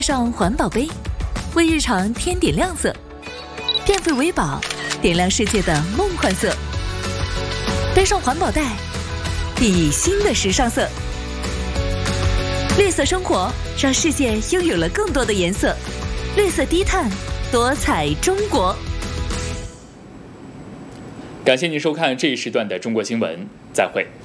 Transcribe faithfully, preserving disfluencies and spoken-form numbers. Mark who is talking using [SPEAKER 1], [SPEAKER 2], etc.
[SPEAKER 1] 上环保杯，为日常添点亮色；电费为宝，点亮世界的梦幻色。背上环保袋，熠熠新的时尚色。绿色生活，让世界拥有了更多的颜色。绿色低碳，多彩中国。
[SPEAKER 2] 感谢您收看这一时段的中国新闻，再会。